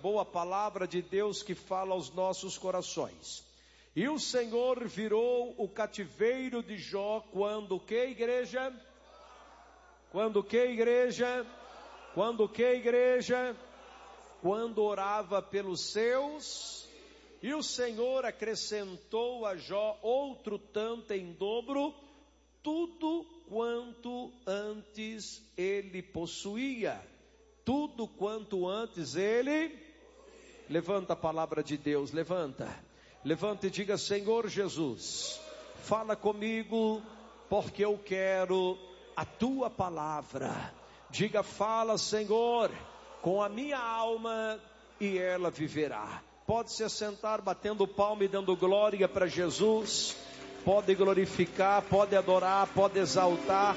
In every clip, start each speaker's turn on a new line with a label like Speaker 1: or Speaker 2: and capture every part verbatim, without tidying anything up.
Speaker 1: boa palavra de Deus que fala aos nossos corações. E o Senhor virou o cativeiro de Jó quando que, igreja? Quando que, igreja? Quando que, igreja? Quando orava pelos seus. E o Senhor acrescentou a Jó outro tanto em dobro, tudo quanto antes ele possuía. Tudo quanto antes ele... Levanta a palavra de Deus, levanta. Levanta e diga: Senhor Jesus, fala comigo, porque eu quero a tua palavra. Diga: fala, Senhor, com a minha alma, e ela viverá. Pode se assentar, batendo palma e dando glória para Jesus. Pode glorificar, pode adorar, pode exaltar.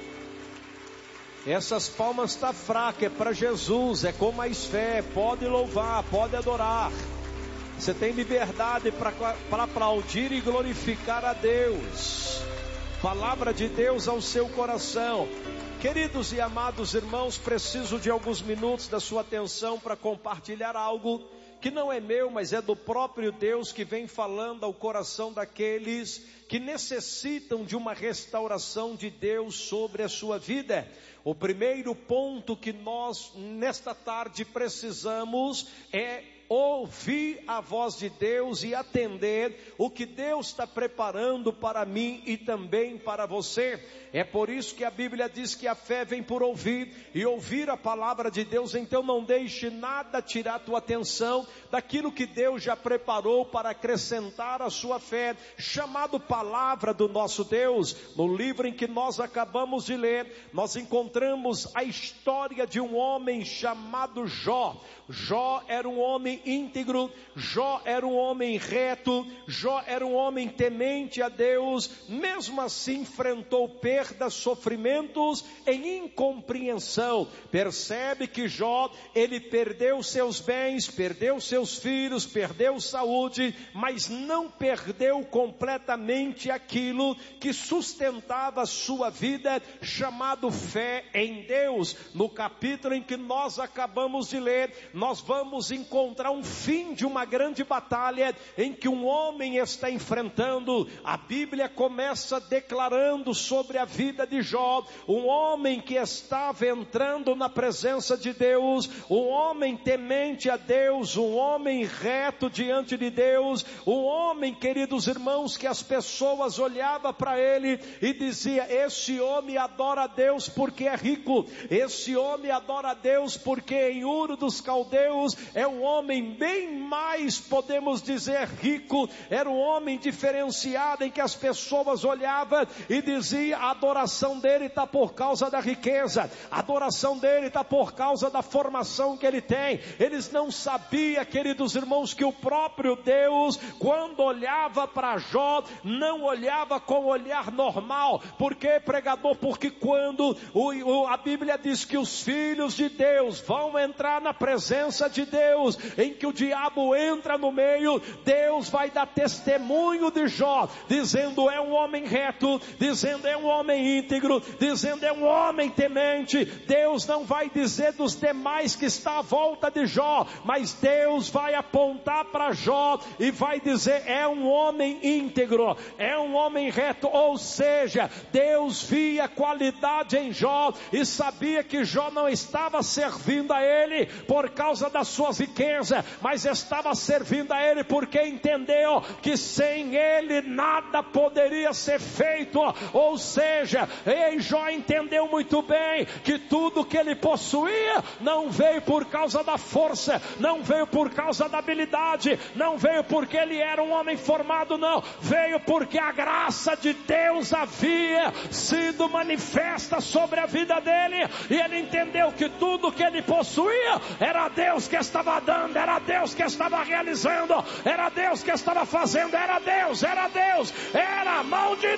Speaker 1: Essas palmas estão fracas, é para Jesus, é com mais fé. Pode louvar, pode adorar. Você tem liberdade para aplaudir e glorificar a Deus. Palavra de Deus ao seu coração. Queridos e amados irmãos, preciso de alguns minutos da sua atenção para compartilhar algo que não é meu, mas é do próprio Deus, que vem falando ao coração daqueles que necessitam de uma restauração de Deus sobre a sua vida. O primeiro ponto que nós nesta tarde precisamos é ouvir a voz de Deus e atender o que Deus está preparando para mim e também para você. É por isso que a Bíblia diz que a fé vem por ouvir, e ouvir a palavra de Deus. Então não deixe nada tirar a tua atenção daquilo que Deus já preparou para acrescentar a sua fé, chamado palavra do nosso Deus. No livro em que nós acabamos de ler, nós encontramos a história de um homem chamado Jó. Jó era um homem íntegro, Jó era um homem reto, Jó era um homem temente a Deus. Mesmo assim enfrentou perdas, sofrimentos e incompreensão. Percebe que Jó, ele perdeu seus bens, perdeu seus filhos, perdeu saúde, mas não perdeu completamente aquilo que sustentava a sua vida, chamado fé em Deus. No capítulo em que nós acabamos de ler, nós vamos encontrar um fim de uma grande batalha em que um homem está enfrentando. A Bíblia começa declarando sobre a vida de Jó, um homem que estava entrando na presença de Deus, um homem temente a Deus, um homem reto diante de Deus, um homem, queridos irmãos, que as pessoas olhavam para ele e diziam: esse homem adora a Deus porque é rico, esse homem adora a Deus porque em Uro dos Caldeus é um homem bem mais, podemos dizer, rico. Era um homem diferenciado, em que as pessoas olhavam e diziam: a adoração dele está por causa da riqueza, a adoração dele está por causa da formação que ele tem. Eles não sabiam, queridos irmãos, que o próprio Deus, quando olhava para Jó, não olhava com olhar normal. Por que, pregador? Porque quando o, o, a Bíblia diz que os filhos de Deus vão entrar na presença de Deus, em que o diabo entra no meio, Deus vai dar testemunho de Jó, dizendo: é um homem reto, dizendo: é um homem íntegro, dizendo: é um homem temente. Deus não vai dizer dos demais que está à volta de Jó, mas Deus vai apontar para Jó e vai dizer: é um homem íntegro, é um homem reto. Ou seja, Deus via qualidade em Jó e sabia que Jó não estava servindo a ele por causa das suas riquezas, mas estava servindo a ele porque entendeu que sem ele nada poderia ser feito. Ou seja, ei, Jó entendeu muito bem que tudo que ele possuía não veio por causa da força, não veio por causa da habilidade, não veio porque ele era um homem formado, não, veio porque a graça de Deus havia sido manifesta sobre a vida dele, e ele entendeu que tudo que ele possuía era Deus que estava dando, era Deus que estava realizando, era Deus que estava fazendo, era Deus, era Deus, era a mão de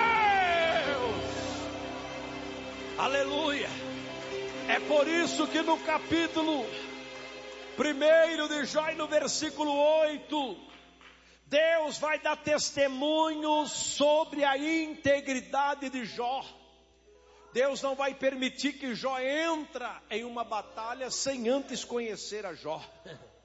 Speaker 1: Deus. Aleluia. É por isso que no capítulo primeiro de Jó, no versículo oito, Deus vai dar testemunho sobre a integridade de Jó. Deus não vai permitir que Jó entre em uma batalha sem antes conhecer a Jó.